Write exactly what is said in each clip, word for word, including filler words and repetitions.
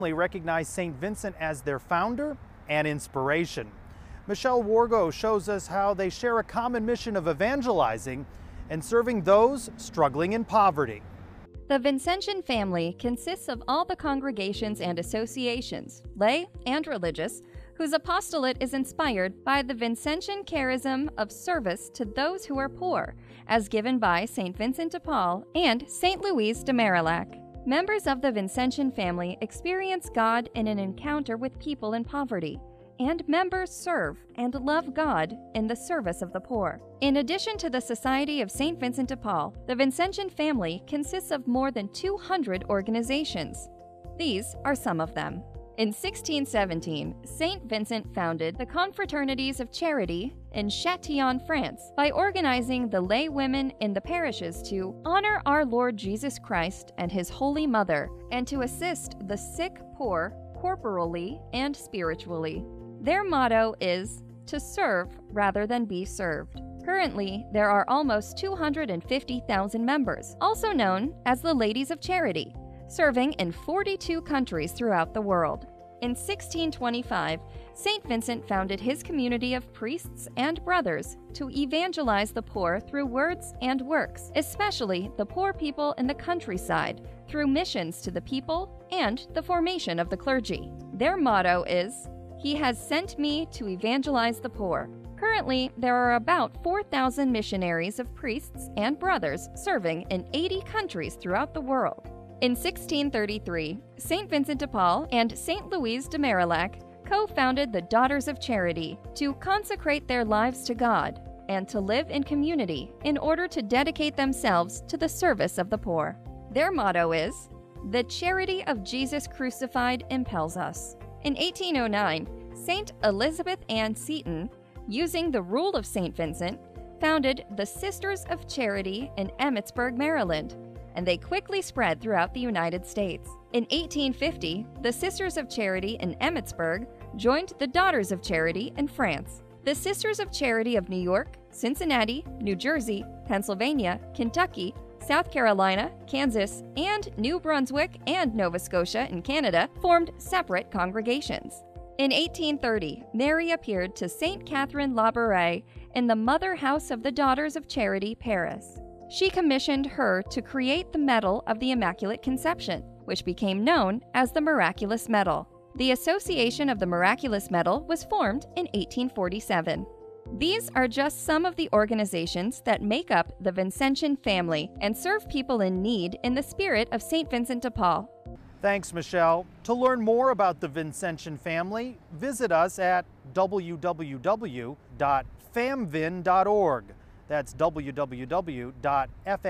They recognize Saint Vincent as their founder and inspiration. Michelle Wargo shows us how they share a common mission of evangelizing and serving those struggling in poverty. The Vincentian family consists of all the congregations and associations, lay and religious, whose apostolate is inspired by the Vincentian charism of service to those who are poor, as given by Saint Vincent de Paul and Saint Louise de Marillac. Members of the Vincentian family experience God in an encounter with people in poverty, and members serve and love God in the service of the poor. In addition to the Society of Saint Vincent de Paul, the Vincentian family consists of more than two hundred organizations. These are some of them. In sixteen seventeen, Saint Vincent founded the Confraternities of Charity in Châtillon, France, by organizing the lay women in the parishes to honor our Lord Jesus Christ and His Holy Mother, and to assist the sick poor corporally and spiritually. Their motto is to serve rather than be served. Currently, there are almost two hundred fifty thousand members, also known as the Ladies of Charity, serving in forty-two countries throughout the world. In sixteen twenty-five, Saint Vincent founded his community of priests and brothers to evangelize the poor through words and works, especially the poor people in the countryside, through missions to the people and the formation of the clergy. Their motto is, "He has sent me to evangelize the poor." Currently, there are about four thousand missionaries of priests and brothers serving in eighty countries throughout the world. In sixteen thirty-three, Saint Vincent de Paul and Saint Louise de Marillac co-founded the Daughters of Charity to consecrate their lives to God and to live in community in order to dedicate themselves to the service of the poor. Their motto is, "The charity of Jesus crucified impels us." In eighteen oh nine, Saint Elizabeth Ann Seton, using the rule of Saint Vincent, founded the Sisters of Charity in Emmitsburg, Maryland, and they quickly spread throughout the United States. In eighteen fifty, the Sisters of Charity in Emmitsburg joined the Daughters of Charity in France. The Sisters of Charity of New York, Cincinnati, New Jersey, Pennsylvania, Kentucky, South Carolina, Kansas, and New Brunswick and Nova Scotia in Canada formed separate congregations. In eighteen thirty, Mary appeared to Saint Catherine Labouré in the Mother House of the Daughters of Charity, Paris. She commissioned her to create the Medal of the Immaculate Conception, which became known as the Miraculous Medal. The Association of the Miraculous Medal was formed in eighteen forty-seven. These are just some of the organizations that make up the Vincentian family and serve people in need in the spirit of Saint Vincent de Paul. Thanks, Michelle. To learn more about the Vincentian family, visit us at w w w dot famvin dot org. That's w w w dot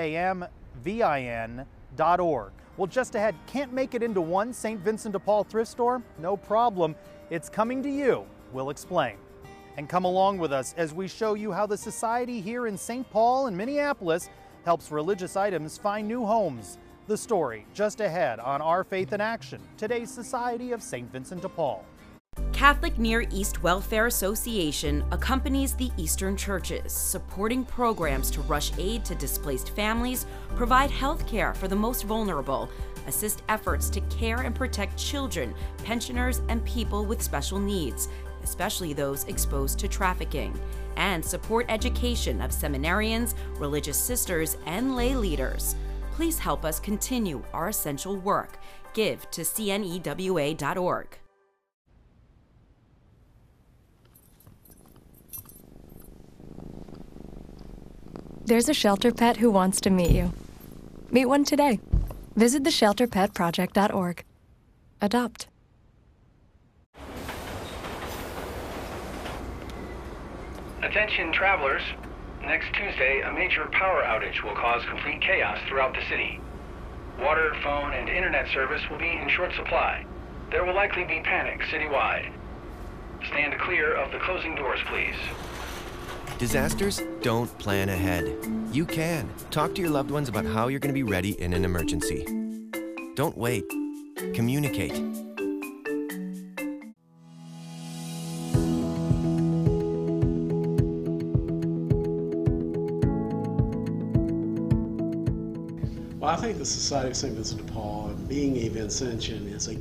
famvin dot org. Well, just ahead, can't make it into one Saint Vincent de Paul thrift store? No problem. It's coming to you. We'll explain. And come along with us as we show you how the society here in Saint Paul and Minneapolis helps religious items find new homes. The story just ahead on Our Faith in Action, today's Society of Saint Vincent de Paul. Catholic Near East Welfare Association accompanies the Eastern churches, supporting programs to rush aid to displaced families, provide health care for the most vulnerable, assist efforts to care and protect children, pensioners, and people with special needs, especially those exposed to trafficking, and support education of seminarians, religious sisters, and lay leaders. Please help us continue our essential work. Give to C N E W A dot org. There's a shelter pet who wants to meet you. Meet one today. Visit the shelter pet project dot org. Adopt. Attention travelers. Next Tuesday, a major power outage will cause complete chaos throughout the city. Water, phone, and internet service will be in short supply. There will likely be panic citywide. Stand clear of the closing doors, please. Disasters don't plan ahead. You can. Talk to your loved ones about how you're going to be ready in an emergency. Don't wait. Communicate. Well, I think the Society of Saint Vincent de Paul, being a Vincentian, is a